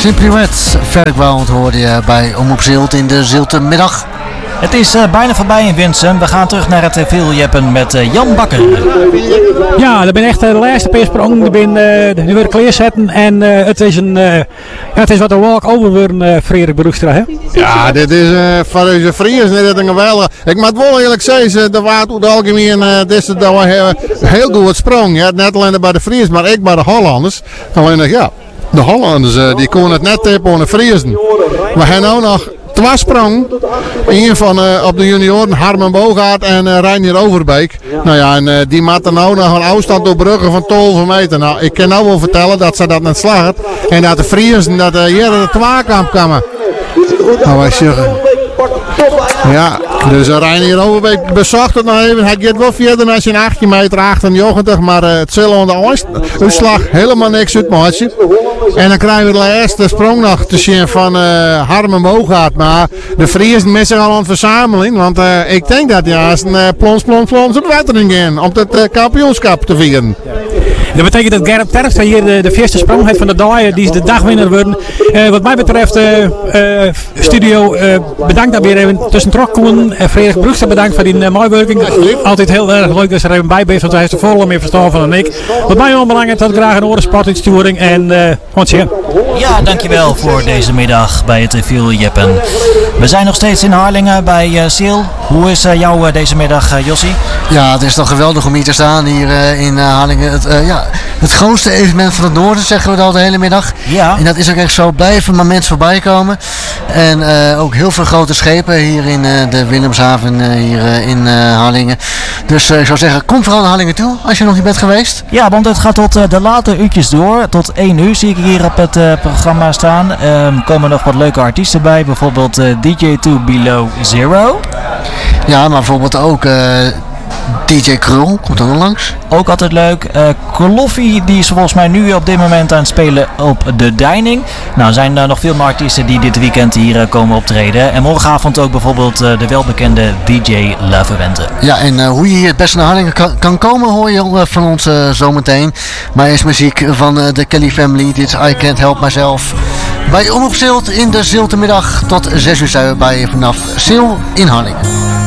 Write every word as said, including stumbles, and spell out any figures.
Simply Red, Fairground hoorde je bij Omroep Zilt in de Ziltemiddag. Het is uh, bijna voorbij in Winsum. We gaan terug naar het uh, veeljeppen met uh, Jan Bakker. Ja, dat ben echt uh, de laatste persprong. Ik ben uh, nu weer klaarzetten en uh, het is een, uh, ja, het is wat een walk-over worden, uh, Frederik Broekstra, hè? Ja, dit is uh, voor deze vrienden is dit een geweldig. Ik moet wel eerlijk zeggen, de waard over het algemeen uh, dit is dat we heel goed sprong. Ja, net alleen bij de Friesen, maar ik bij de Hollanders. Alleen ja, de Hollanders uh, die konden het net tippen op de Friesen. We hebben ook nog twee sprong. Eén van uh, op de junioren, Harmen Bogaert en uh, Reinier Overbeek. Nou ja, en uh, die moeten nou nog een afstand doorbruggen van twaalf meter. Nou, ik kan nou wel vertellen dat ze dat net slagen. En dat de Friesen dat uh, hier de twaarkamp kwamen. Nou, wij zeggen. Ja, dus uh, Reinier Overbeek bezocht het nog even. Hij gaat wel verder als je een achttien meter achtenjochtig, maar uh, het zal onder de uitslag helemaal niks uitmaken. En dan krijgen we de laatste sprong nog te zien van uh, Harmen Bogaert. Maar de Friesen missen al een verzameling, want uh, ik denk dat ja, als een uh, plons, plons, plons op water in gaan om het uh, kampioenschap te vieren. Dat betekent dat Gerrit Terpstra hier de, de eerste sprong heeft van de dag. Die is de dagwinnaar worden. Uh, wat mij betreft, uh, uh, studio, uh, bedankt dat we weer even tussen trok komen. Uh, Frederik Broekstra bedankt voor die uh, mooie werking. Altijd heel erg leuk dat ze er even bij bent, want hij heeft er vooral meer verstaan van dan ik. Wat mij wel belangrijk dat graag een orensportinsturing en uh, gewoon zien. Ja, dankjewel voor deze middag bij het veeljeppen. We zijn nog steeds in Harlingen bij uh, Sil. Hoe is uh, jou uh, deze middag, uh, Jossie? Ja, het is toch geweldig om hier te staan hier uh, in uh, Harlingen. Het, uh, ja, het grootste evenement van het noorden, zeggen we al de hele middag. Ja. En dat is ook echt zo. Blijven maar mensen voorbij komen. En uh, ook heel veel grote schepen hier in uh, de Willemshaven uh, hier uh, in uh, Harlingen. Dus uh, ik zou zeggen, kom vooral naar Harlingen toe als je nog niet bent geweest. Ja, want het gaat tot uh, de late uurtjes door. Tot één uur zie ik hier op het uh, programma staan. Er um, komen nog wat leuke artiesten bij. Bijvoorbeeld uh, D J two Below Zero. Ja, maar bijvoorbeeld ook uh, D J Krul komt ook nog langs. Ook altijd leuk. Uh, Koloffie, die is volgens mij nu op dit moment aan het spelen op de Deining. Nou, er zijn er nog veel meer artiesten die dit weekend hier uh, komen optreden. En morgenavond ook bijvoorbeeld uh, de welbekende D J Lavewente. Ja, en uh, hoe je hier het beste naar Harlingen kan, kan komen hoor je uh, van ons uh, zometeen. Maar is muziek van uh, de Kelly Family. Dit is I Can't Help Myself. Bij Omroep Zilt in de Ziltemiddag tot zes uur zijn we bij vanaf Sil in Harlingen.